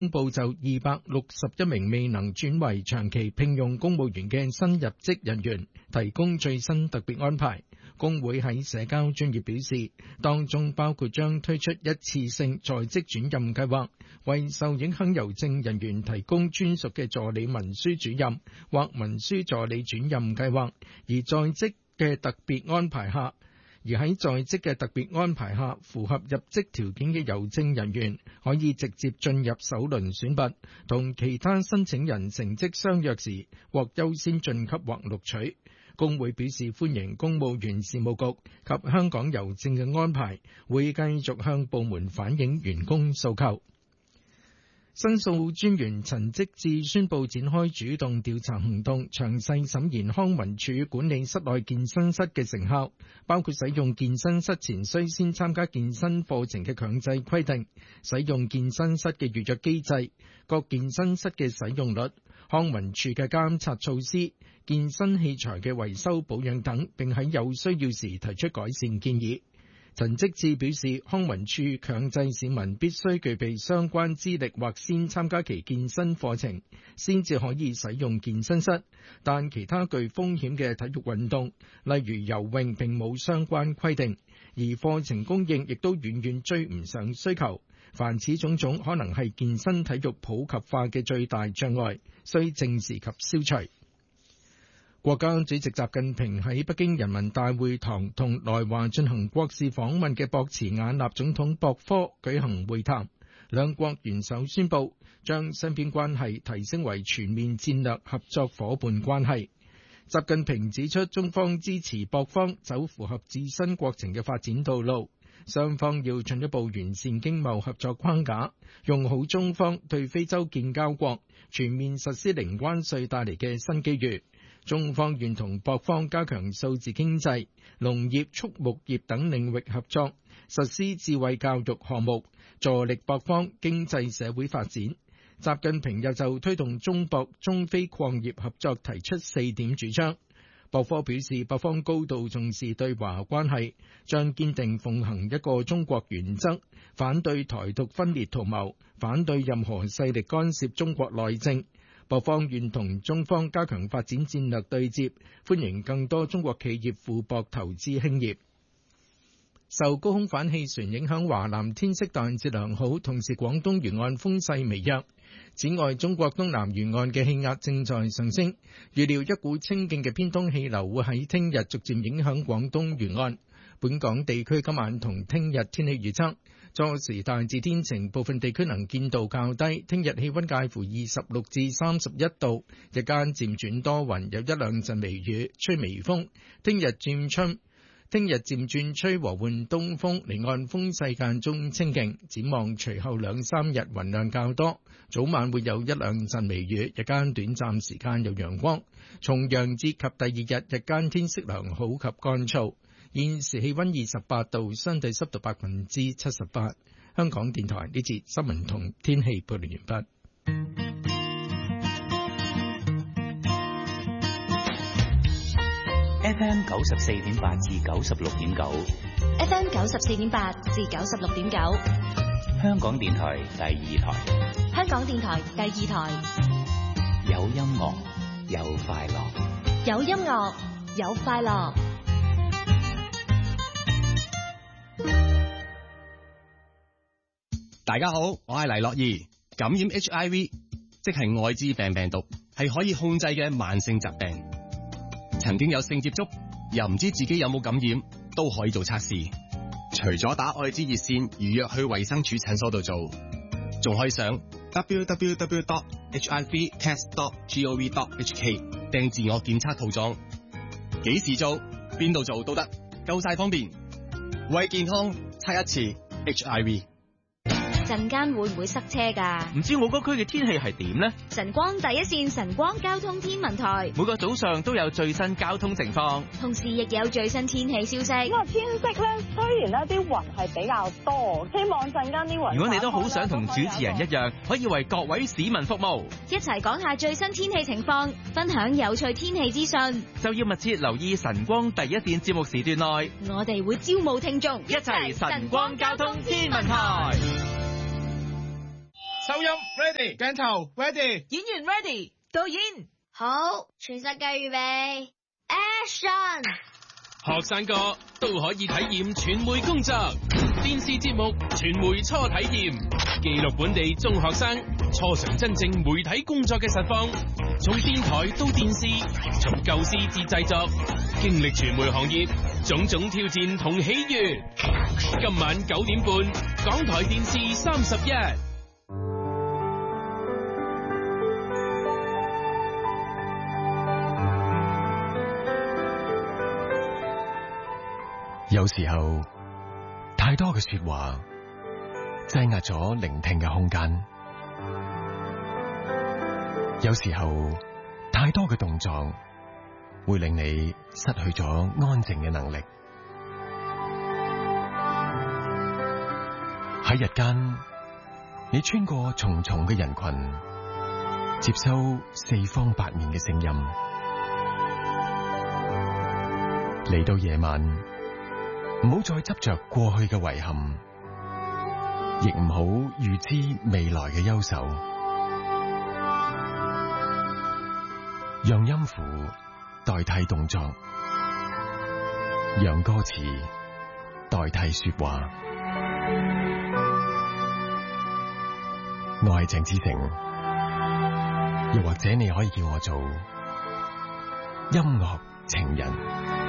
公布就261名未能轉為長期聘用公務員嘅新入職人員提供最新特別安排。工會喺社交專頁表示，當中包括將推出一次性在職轉任計劃，為受影響郵政人員提供專屬嘅助理文書主任或文書助理轉任計劃，而喺在職嘅特別安排下，符合入職條件嘅郵政人員可以直接進入首輪選拔，同其他申請人成績相若時獲優先晉級或錄取。工會表示歡迎公務員事務局及香港郵政嘅安排，會繼續向部門反映員工訴求。申訴專員陳積志宣布展開主動調查行動，詳細審研康文署管理室內健身室嘅成效，包括使用健身室前須先參加健身課程嘅強制規定，使用健身室嘅預約機制，各健身室嘅使用率，康文署嘅監察措施，健身器材嘅維修保養等，並喺有需要時提出改善建議。陳積志表示，康文署強制市民必須具備相關資歷或先參加其健身課程，先至可以使用健身室，但其他具風險嘅體育運動，例如游泳並冇相關規定，而課程供應亦都遠遠追唔上需求。凡此種種可能係健身體育普及化嘅最大障礙，需正視及消除。國家主席習近平喺北京人民大會堂同來華進行國事訪問嘅博茨瓦納總統博科舉行會談，兩國元首宣布將雙邊關係提升為全面戰略合作夥伴關係。習近平指出，中方支持博方走符合自身國情嘅發展道路，雙方要進一步完善經貿合作框架，用好中方對非洲建交國全面實施零關稅帶嚟嘅新機遇。中方願同博方加強數字經濟、農業、畜牧業等領域合作，實施智慧教育項目，助力博方經濟社會發展。習近平又就推動中博中非礦業合作提出4點主張。博科表示，博方高度重視對華關係，將堅定奉行一個中國原則，反對台獨分裂圖謀，反對任何勢力干涉中國內政。博方願同中方加強發展戰略對接，歡迎更多中國企業赴博投資興業。受高空反氣旋影響，華南天色大致良好，同時廣東沿岸風勢微弱。此外，中國東南沿岸嘅氣壓正在上升，預料一股清勁嘅偏東氣流會喺聽日逐漸影響廣東沿岸。本港地區今晚同聽日天氣預測：初時大致天晴，部分地區能見度較低。聽日氣溫介乎26至31度，日間漸轉多雲，有一兩陣微雨，吹微風。聽日漸轉吹和緩東風，離岸風勢間中清勁。展望隨後兩三日雲量較多，早晚會有一兩陣微雨，日間短暫時間有陽光。重陽節及第二日日間天色良好及乾燥。現時氣溫28度，相對濕度78%。香港電台呢節新聞同天氣報道完畢。 FM 94.8至96.9 ，FM 94.8至96.9， 香港電台第2台， 香港電台第2台， 有音樂有快樂， 有音樂有快樂。 大家好，我係黎樂儀。感染 HIV 即係愛滋病病毒，係可以控制嘅慢性疾病。曾經有性接觸又唔知自己有冇感染，都可以做測試。除咗打愛滋熱線預約去衛生署診所度做，仲可以上 www.hivtest.gov.hk 訂自我檢測套裝。幾時做邊度做都得，夠晒方便。為健康測一次 HIV。 陣間會唔會塞車㗎？ 唔知我嗰區嘅天氣係點呢？ 晨光第一線晨光交通天文台每個早上都有最新交通情況， 同時亦有最新天氣消息。 咁啊，天色咧雖然咧啲雲係比較多，希望陣間啲雲。 如果你都好想同主持人一樣，可以為各位市民服務， 一齊講下最新天氣情況，分享有趣天氣資訊， 就要密切留意晨光第一線節目時段內， 我哋會招募聽眾， 一齊晨光交通天文台。 收音 ready， 鏡頭 ready， 演員 ready， 導演好，全世界預備 ，Action！ 學生哥都可以體驗傳媒工作，電視節目傳媒初體驗，記錄本地中學生初嘗真正媒體工作嘅實況，從電台到電視，從構思至製作，經歷傳媒行業種種挑戰同喜悅。今晚9點半，港台電視31。 有時候太多嘅說話擠壓咗聆聽嘅空間，有時候太多嘅動作會令你失去咗安靜嘅能力。喺日間，你穿過重重嘅人群，接收四方八面嘅聲音。嚟到夜晚，唔好再執着過去嘅遺憾，亦唔好預知未來嘅憂愁。讓音符代替動作，讓歌詞代替說話。我係鄭志誠，又或者你可以叫我做音樂情人。